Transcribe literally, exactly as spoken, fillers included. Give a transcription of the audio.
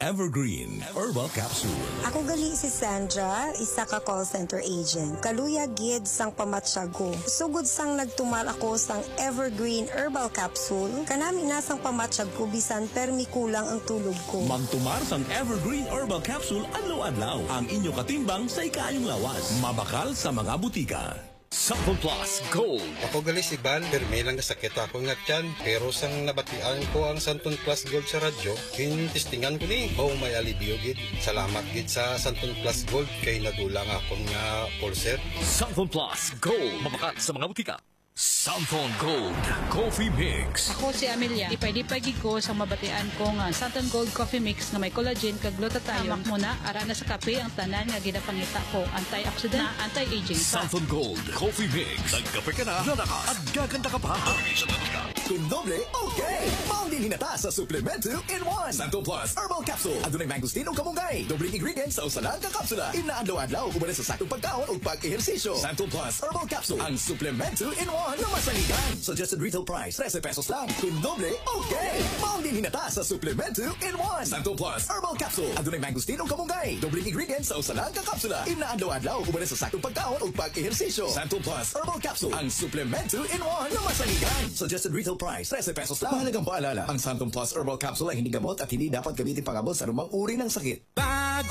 Evergreen Herbal Capsule. Ako gali si Sandra, isa ka call center agent. Kaluya gid sang pamatsag ko. Sugod sang nagtumal ako sang Evergreen Herbal Capsule, kanami nasang pamatsag ko bisan permi kulang ang tulog ko. Magtumar sang Evergreen Herbal Capsule adlaw-adlaw. Ang inyo katimbang sa ikayong lawas. Mabakal sa mga butika. Sample Plus Gold. Ako gali si Ban, permi lang sakit ako nga tiyan. Pero sang nabatian ko ang Santon Plus Gold sa radyo, kinistingan ko ni. Oh, may alibyo gid. Salamat gid sa Santon Plus Gold kay nadulang akong nga pulser. Sample Plus Gold. Mabakat sa mga butika. Santon Gold Coffee Mix. Ako si Amelia. Ipay-dipay gid ko sa mabatian ko nga Santon Gold Coffee Mix na may collagen kag glutathione. Hamak mo na ara na sa kape ang tanan nga ginapangita ko. Antioxidant na anti-aging pa. Santon Gold Coffee Mix. Nagkape ka na, lalakas at gaganda ka pa. Kung doble, okay! Maundin hinata sa Supplemento in one. Santon Plus Herbal Capsule. Adunay mangosteen o kamunggay. Dobling ingredients sa usalan ka kapsula. Inaadlaw-adlaw ubanan sa saktong pagkaon o pag-ehersisyo. Santon Plus Herbal Capsule. Ang Supplemento in one na masaligan. Suggested retail price, thirteen pesos lang. Kung doble, okay! Maundin hinata sa Supplemento in one. Santon Plus Herbal Capsule. Adunay mangosteen o kamunggay. Dobling ingredients sa usalan ka kapsula. Inaadlaw-adlaw ubanan sa saktong pagkaon o pag-ehersisyo. Santon Plus Herbal Capsule. Ang Supplemento in one na masaligan. Suggested retail price, thirteen pesos lang. Mahalagang paalala, ang Santon Plus Herbal Capsule ay hindi gamot at hindi dapat gamitin pangabot sa anumang uri ng sakit.